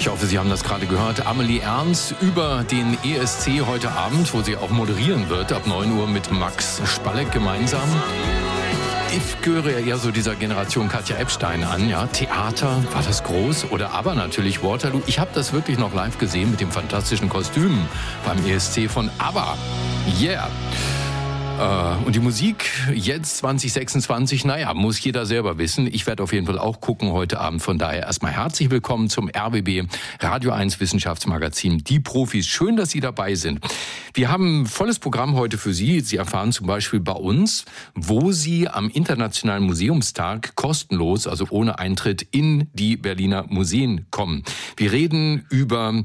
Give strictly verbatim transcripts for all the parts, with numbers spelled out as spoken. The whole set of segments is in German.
Ich hoffe, Sie haben das gerade gehört. Amelie Ernst über den E S C heute Abend, wo sie auch moderieren wird, ab neun Uhr mit Max Spalleck gemeinsam. Ich gehöre ja eher so dieser Generation Katja Epstein an, ja. Theater, war das groß? Oder aber natürlich Waterloo. Ich habe das wirklich noch live gesehen mit dem fantastischen Kostüm beim E S C von ABBA. Yeah! Und die Musik jetzt zwanzig sechsundzwanzig, naja, muss jeder selber wissen. Ich werde auf jeden Fall auch gucken heute Abend. Von daher erstmal herzlich willkommen zum R B B Radio eins Wissenschaftsmagazin. Die Profis, schön, dass Sie dabei sind. Wir haben ein volles Programm heute für Sie. Sie erfahren zum Beispiel bei uns, wo Sie am Internationalen Museumstag kostenlos, also ohne Eintritt, in die Berliner Museen kommen. Wir reden über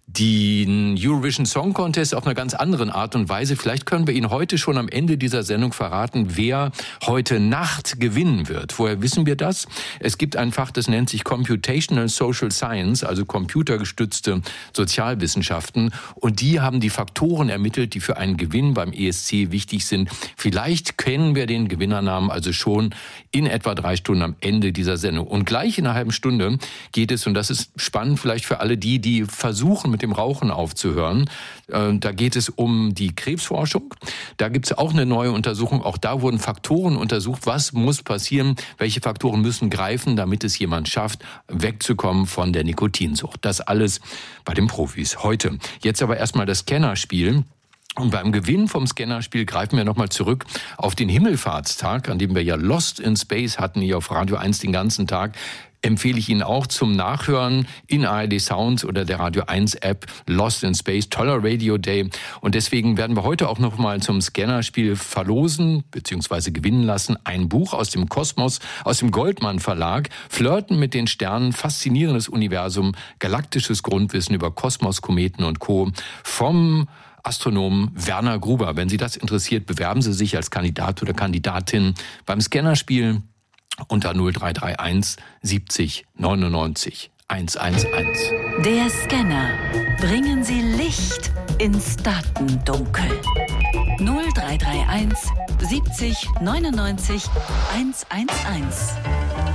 den Eurovision Song Contest auf einer ganz anderen Art und Weise. Vielleicht können wir Ihnen heute schon am Ende dieser Sendung verraten, wer heute Nacht gewinnen wird. Woher wissen wir das? Es gibt ein Fach, das nennt sich Computational Social Science, also computergestützte Sozialwissenschaften. Und die haben die Faktoren ermittelt, die für einen Gewinn beim E S C wichtig sind. Vielleicht kennen wir den Gewinnernamen also schon in etwa drei Stunden am Ende dieser Sendung. Und gleich in einer halben Stunde geht es, und das ist spannend vielleicht für alle die, die versuchen, mit dem Rauchen aufzuhören. Da geht es um die Krebsforschung. Da gibt es auch eine neue Untersuchung. Auch da wurden Faktoren untersucht. Was muss passieren? Welche Faktoren müssen greifen, damit es jemand schafft, wegzukommen von der Nikotinsucht? Das alles bei den Profis heute. Jetzt aber erstmal das Scannerspiel. Und beim Gewinn vom Scannerspiel greifen wir nochmal zurück auf den Himmelfahrtstag, an dem wir ja Lost in Space hatten, hier auf Radio eins den ganzen Tag. Empfehle ich Ihnen auch zum Nachhören in A R D Sounds oder der Radio eins App Lost in Space. Toller Radio Day. Und deswegen werden wir heute auch noch mal zum Scannerspiel verlosen bzw. gewinnen lassen. Ein Buch aus dem Kosmos, aus dem Goldmann Verlag. Flirten mit den Sternen, faszinierendes Universum, galaktisches Grundwissen über Kosmos, Kometen und Co. vom Astronomen Werner Gruber. Wenn Sie das interessiert, bewerben Sie sich als Kandidat oder Kandidatin beim Scannerspiel unter null drei drei eins siebzig neunundneunzig hundertelf. Der Scanner. Bringen Sie Licht ins Datendunkel. null drei drei eins siebzig neunundneunzig hundertelf.